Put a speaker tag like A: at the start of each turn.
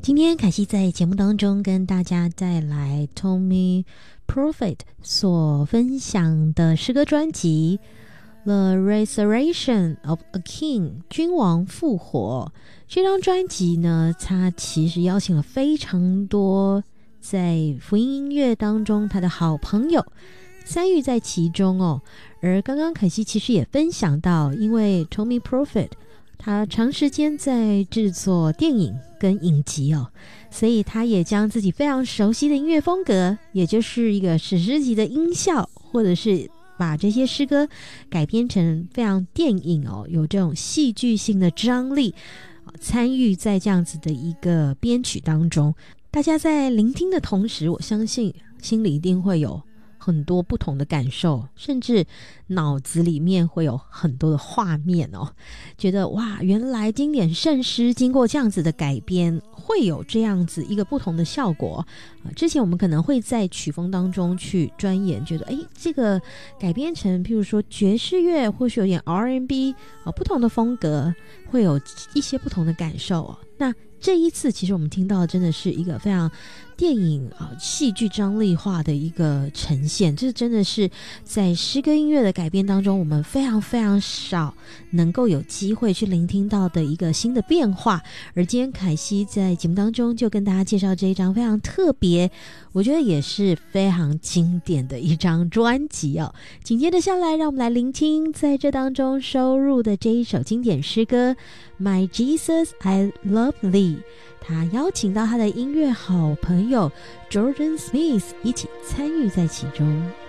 A: 今天凯西在节目当中跟大家带来 Tommy Prophet 所分享的诗歌专辑 The Resurrection of a King 君王复活。这张专辑呢，他其实邀请了非常多在福音音乐当中他的好朋友参与在其中哦。而刚刚凯西其实也分享到，因为 Tommy Prophet他长时间在制作电影跟影集哦，所以他也将自己非常熟悉的音乐风格，也就是一个史诗级的音效，或者是把这些诗歌改编成非常电影哦，有这种戏剧性的张力，参与在这样子的一个编曲当中。大家在聆听的同时，我相信心里一定会有很多不同的感受，甚至脑子里面会有很多的画面哦，觉得哇，原来经典圣诗经过这样子的改编会有这样子一个不同的效果之前我们可能会在曲风当中去钻研，觉得这个改编成譬如说爵士乐，或许有点 R&B 不同的风格会有一些不同的感受那这一次其实我们听到的真的是一个非常电影戏剧张力化的一个呈现，这真的是在诗歌音乐的改编当中我们非常非常少能够有机会去聆听到的一个新的变化。而今天凯西在节目当中就跟大家介绍这一张非常特别，我觉得也是非常经典的一张专辑哦。紧接着下来让我们来聆听在这当中收录的这一首经典诗歌 My Jesus I Love Thee， 他邀请到他的音乐好朋友 Jordan Smith 一起参与在其中。